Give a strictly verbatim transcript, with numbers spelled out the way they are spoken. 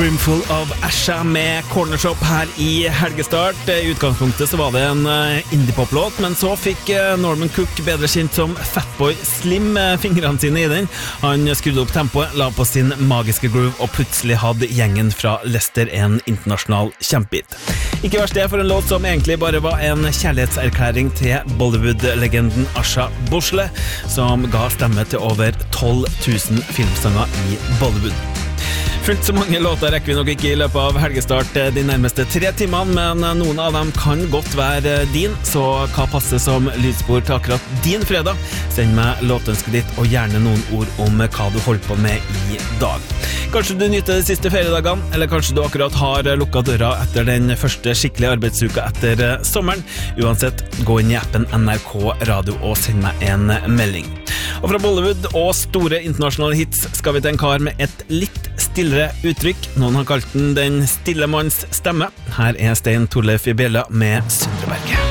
Roomful of Asha med Cornershop her i helgestart. I utgangspunktet så var det en indie-pop-låt, men så fikk Norman Cook, bedre kjent som Fatboy Slim, fingrene sine i den. Han skrudde opp tempoet, la på sin magiske groove, og plutselig hadde gjengen fra Leicester en internasjonal kjempehit. Ikke verst det for en låt som egentlig bare var en kjærlighetserklæring til Bollywood-legenden Asha Bhosle, som ga stemme til over tolv tusen filmsanger i Bollywood. Fullt så mange låter rekker vi nok ikke i løpet av helgestart de nærmeste tre timene, men noen av dem kan godt være din, så hva passer som lydspor til akkurat din fredag? Send meg låtønsket ditt og gjerne noen ord om hva du holder på med i dag. Kanskje du nyter de siste feriedagene, eller kanskje du akkurat har lukket døra etter den første skikkelige arbeidsuka etter sommeren. Uansett, gå inn i appen N R K Radio og send meg en melding. Og fra Bollywood og store internasjonale hits skal vi til en kar med et litt stillere uttrykk. Noen har kalt den den stille manns stemme. Her er Stein Torleif i Bjella med Søndreberget.